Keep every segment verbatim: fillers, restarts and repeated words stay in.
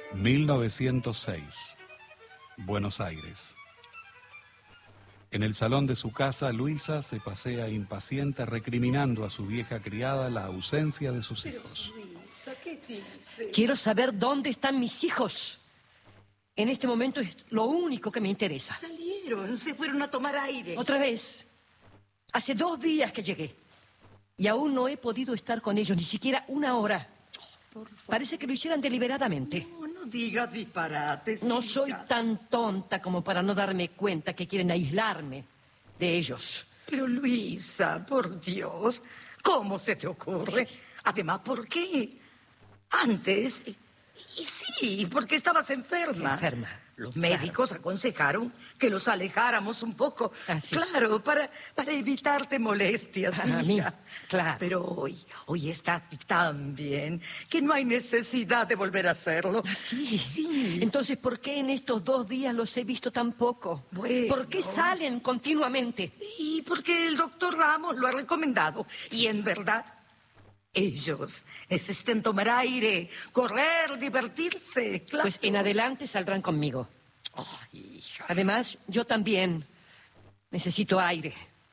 mil novecientos seis, Buenos Aires. En el salón de su casa, Luisa se pasea impaciente recriminando a su vieja criada la ausencia de sus hijos. Pero, Luisa, ¿qué dice? Quiero saber dónde están mis hijos. En este momento es lo único que me interesa. Salieron, se fueron a tomar aire. Otra vez. Hace dos días que llegué. Y aún no he podido estar con ellos, ni siquiera una hora. Por favor. Parece que lo hicieran deliberadamente. No, no digas disparates. No hija. soy tan tonta como para no darme cuenta que quieren aislarme de ellos. Pero, Luisa, por Dios, ¿cómo se te ocurre? Además, ¿por qué? Antes, y sí, porque estabas enferma. Enferma. Los Claro. médicos aconsejaron que los alejáramos un poco. Ah, sí. Claro, para, para evitarte molestias, A hija. mí, claro. Pero hoy, hoy está tan bien que no hay necesidad de volver a hacerlo. ¿Ah, sí? Sí. Entonces, ¿por qué en estos dos días los he visto tan poco? Bueno. ¿Por qué salen continuamente? Y porque el doctor Ramos lo ha recomendado. Y en verdad, ellos necesitan tomar aire, correr, divertirse. Claro. Pues en adelante saldrán conmigo. Ay, hija. Además, yo también necesito aire.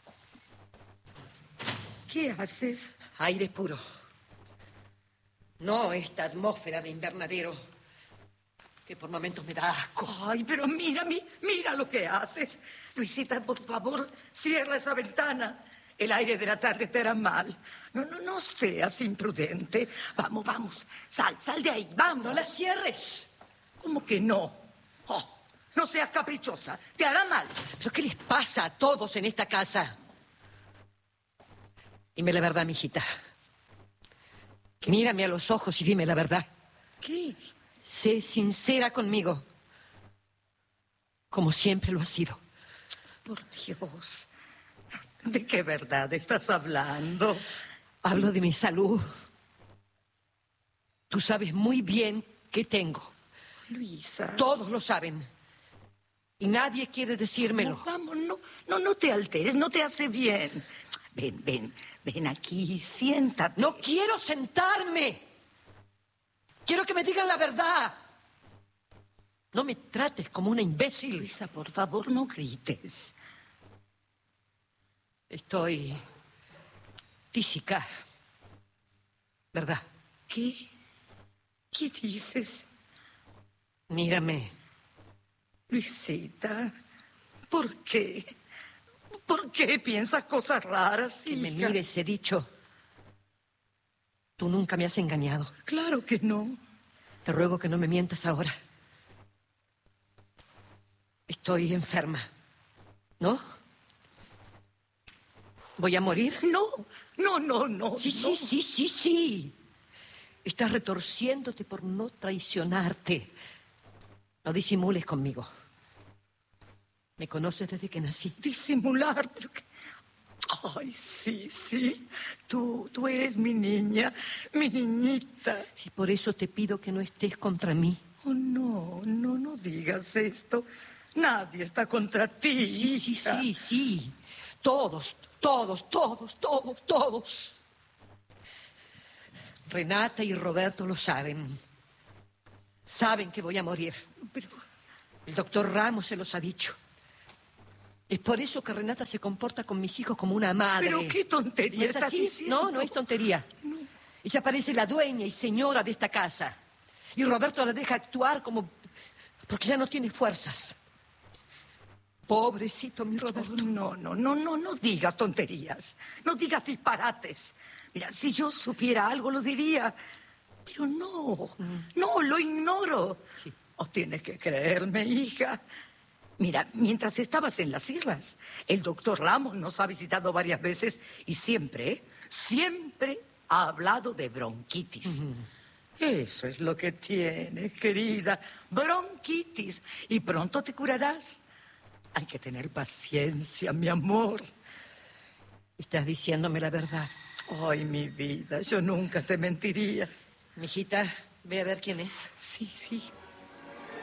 ¿Qué haces? Aire puro. No esta atmósfera de invernadero que por momentos me da asco. Ay, pero mira, mi- mira lo que haces. Luisita, por favor, cierra esa ventana. El aire de la tarde te hará mal. No, no, no seas imprudente. Vamos, vamos. Sal, sal de ahí, vamos. ¡No la cierres! ¿Cómo que no? Oh, no seas caprichosa. Te hará mal. ¿Pero qué les pasa a todos en esta casa? Dime la verdad, mijita. Mírame a los ojos y dime la verdad. ¿Qué? Sé sincera conmigo, como siempre lo has sido. Por Dios. ¿De qué verdad estás hablando? Hablo de mi salud. Tú sabes muy bien qué tengo. Luisa. Todos lo saben. Y nadie quiere decírmelo. No, vamos, no, no, no te alteres, no te hace bien. Ven, ven, ven aquí, siéntate. No quiero sentarme. Quiero que me digan la verdad. No me trates como una imbécil. Luisa, por favor, no grites. Estoy tísica, ¿verdad? ¿Qué? ¿Qué dices? Mírame. Luisita, ¿por qué? ¿Por qué piensas cosas raras, Que me hija? mires, he dicho. Tú nunca me has engañado. Claro que no. Te ruego que no me mientas ahora. Estoy enferma, ¿no? ¿Voy a morir? No, no, no, no. Sí, no. sí, sí, sí, sí. Estás retorciéndote por no traicionarte. No disimules conmigo. Me conoces desde que nací. Disimular, pero que... Ay, sí, sí. Tú, tú eres mi niña, mi niñita. Y por eso te pido que no estés contra mí. Oh, no, no, no digas esto. Nadie está contra ti. Sí, sí, hija. sí, sí. Todos, todos, todos, todos, todos. Renata y Roberto lo saben. Saben que voy a morir. Pero, El doctor Ramos se los ha dicho. Es por eso que Renata se comporta con mis hijos como una madre. pero qué tontería ¿No es estás así? diciendo. No, no es tontería. Ella parece la dueña y señora de esta casa. Y Roberto la deja actuar como... porque ya no tiene fuerzas. Pobrecito mi Roberto. Oh, no, no, no, no, no digas tonterías. No digas disparates. Mira, si yo supiera algo lo diría. Pero no, no, lo ignoro. Sí. Oh, tienes que creerme, hija. Mira, mientras estabas en las islas, el doctor Ramos nos ha visitado varias veces y siempre, siempre ha hablado de bronquitis. Eso es lo que tienes, querida. Bronquitis. Y pronto te curarás. Hay que tener paciencia, mi amor. Estás diciéndome la verdad. Ay, mi vida, yo nunca te mentiría. Mijita, ve a ver quién es. Sí, sí.